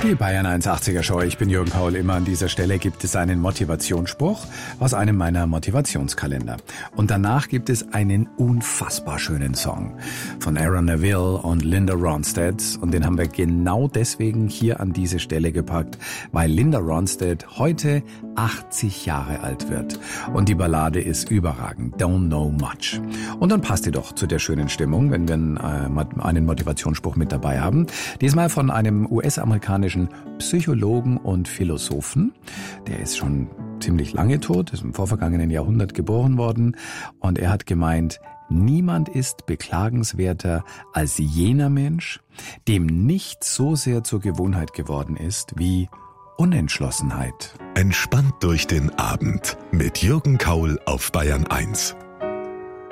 Die Bayern 180er Show. Ich bin Jürgen Kaul. Immer an dieser Stelle gibt es einen Motivationsspruch aus einem meiner Motivationskalender. Und danach gibt es einen unfassbar schönen Song von Aaron Neville und Linda Ronstadt. Und den haben wir genau deswegen hier an diese Stelle gepackt, weil Linda Ronstadt heute 80 Jahre alt wird. Und die Ballade ist überragend. Don't Know Much. Und dann passt die doch zu der schönen Stimmung, wenn wir einen Motivationsspruch mit dabei haben. Diesmal von einem US-amerikanischen Psychologen und Philosophen. Der ist schon ziemlich lange tot, ist im vorvergangenen Jahrhundert geboren worden. Und er hat gemeint, niemand ist beklagenswerter als jener Mensch, dem nichts so sehr zur Gewohnheit geworden ist wie Unentschlossenheit. Entspannt durch den Abend mit Jürgen Kaul auf Bayern 1.